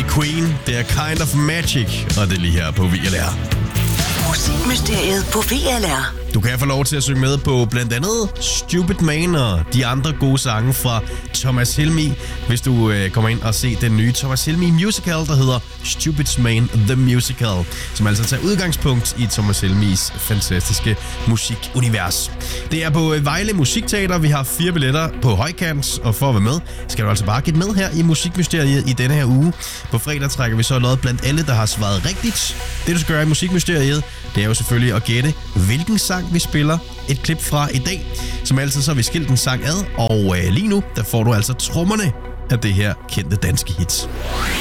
Queen. Det er Kind of Magic, og det er lige her på VLR. Musikmysteriet på VLR. Du kan få lov til at synge med på blandt andet Stupid Man og de andre gode sange fra Thomas Helmig, hvis du kommer ind og se den nye Thomas Helmig musical, der hedder Stupid Man The Musical, som altså tager udgangspunkt i Thomas Helmigs fantastiske musikunivers. Det er på Vejle Musikteater. Vi har 4 billetter på højkant, og for at være med, skal du altså bare gætte med her i Musikmysteriet i denne her uge. På fredag trækker vi så lod blandt alle, der har svaret rigtigt. Det du skal gøre i Musikmysteriet, det er jo selvfølgelig at gætte, hvilken sang vi spiller et klip fra i dag. Som altid så har vi skilt en sang ad, og lige nu der får du altså trommerne af det her kendte danske hit.